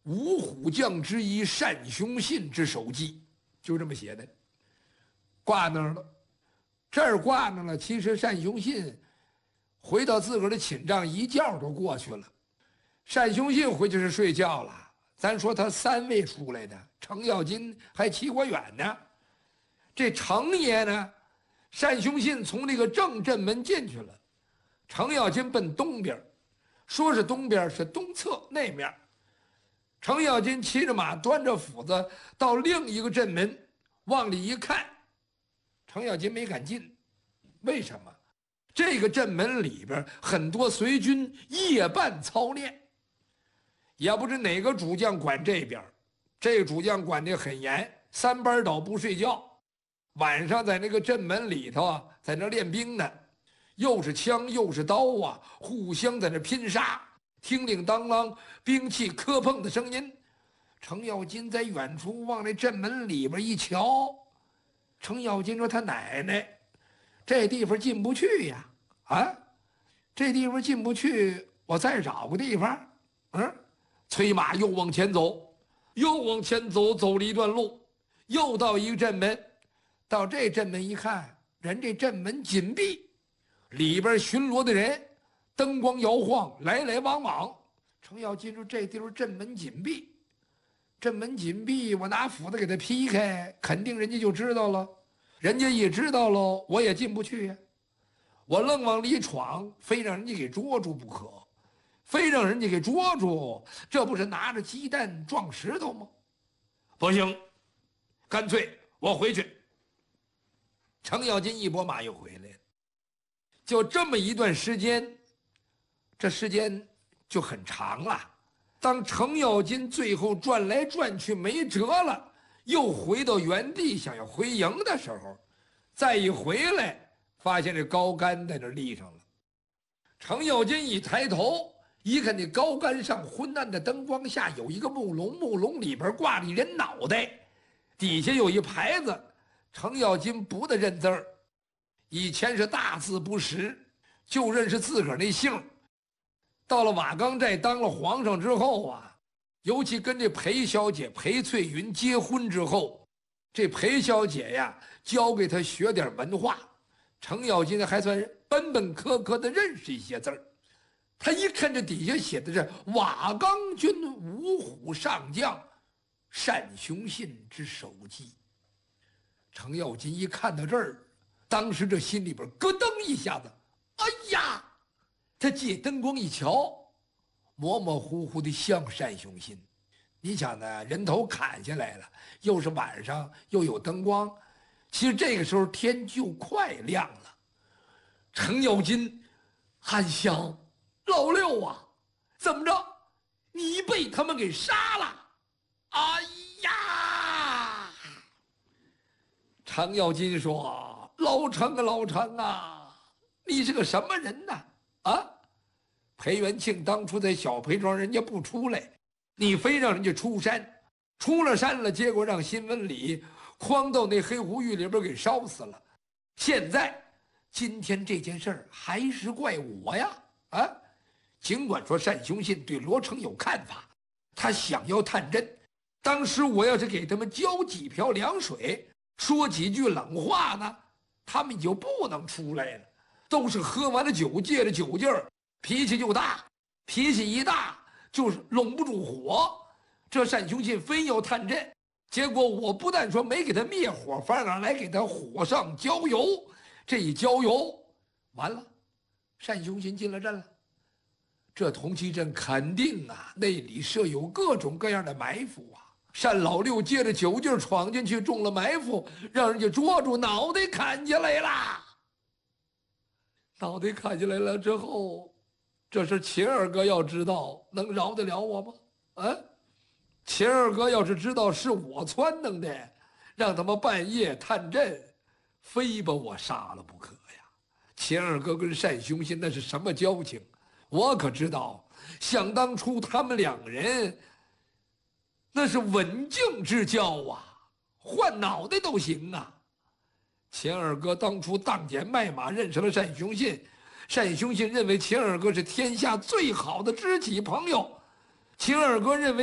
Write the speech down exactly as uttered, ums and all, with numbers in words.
五虎将之一单雄信之首级，就这么写的，挂那儿了。这儿挂那了，其实单雄信回到自个儿的寝帐，一觉就过去了。单雄信回去是睡觉了，咱说他三位出来的，程咬金还齐国远呢。这程爷呢，单雄信从那个正镇门进去了，程咬金奔东边，说是东边，是东侧那面。程咬金骑着马，端着斧子到另一个镇门，往里一看，程咬金没敢进。为什么？这个镇门里边很多随军夜半操练，也不知哪个主将管这边，这个主将管得很严，三班倒不睡觉，晚上在那个镇门里头啊，在那练兵呢，又是枪又是刀啊，互相在那拼杀，听铃当啷，兵器磕碰的声音。程咬金在远处往那镇门里边一瞧，程咬金说：“他奶奶，这地方进不去呀！啊，这地方进不去，我再找个地方。”嗯，催马又往前走，又往前走，走了一段路，又到一个镇门。到这镇门一看，人这镇门紧闭，里边巡逻的人灯光摇晃，来来往往。程咬金说：“这地方镇门紧闭，镇门紧闭，我拿斧子给他劈开，肯定人家就知道了。人家一知道了，我也进不去呀。我愣往里闯，非让人家给捉住不可，非让人家给捉住，这不是拿着鸡蛋撞石头吗？不行，干脆我回去。”程咬金一拨马又回来了。就这么一段时间，这时间就很长了。当程咬金最后转来转去没辙了，又回到原地想要回营的时候，再一回来，发现这高杆在这立上了。程咬金一抬头一看，那高杆上昏暗的灯光下有一个木笼，木笼里边挂着一人脑袋，底下有一牌子。程咬金不得认字儿，以前是大字不识，就认识自个儿那姓。到了瓦岗寨当了皇上之后啊，尤其跟这裴小姐裴翠云结婚之后，这裴小姐呀教给他学点文化，程咬金还算本本科科的认识一些字儿。他一看这底下写的是瓦岗军五虎上将单雄信之首级。程咬金一看到这儿，当时这心里边咯噔一下子，哎呀！他借灯光一瞧，模模糊糊的像单雄信。你想呢，人头砍下来了，又是晚上，又有灯光，其实这个时候天就快亮了。程咬金暗想：老六啊，怎么着？你被他们给杀了？哎呀！程咬金说：“老程啊，老程啊，你是个什么人呢？啊，裴元庆当初在小裴庄，人家不出来，你非让人家出山，出了山了，结果让新闻里诓到那黑狐狱里边给烧死了。现在，今天这件事儿还是怪我呀！啊，尽管说单雄信对罗成有看法，他想要探针，当时我要是给他们浇几瓢凉水，说几句冷话呢，他们就不能出来了。都是喝完了酒，借着酒劲儿，脾气就大，脾气一大就是拢不住火。这单雄信非要探阵，结果我不但说没给他灭火，反而来给他火上浇油。这一浇油，完了，单雄信进了阵了。这铜旗阵肯定啊，那里设有各种各样的埋伏啊。单老六借着酒劲闯进去，中了埋伏，让人家捉住，脑袋砍下来了。脑袋砍下来了之后，这是秦二哥要知道，能饶得了我吗？啊，秦二哥要是知道是我撺弄的，让他们半夜探阵，非把我杀了不可呀！秦二哥跟单雄信那是什么交情？我可知道，想当初他们两人那是刎颈之交啊，换脑袋都行啊。秦二哥当初当捡卖马认识了单雄信，单雄信认为秦二哥是天下最好的知己朋友，秦二哥认为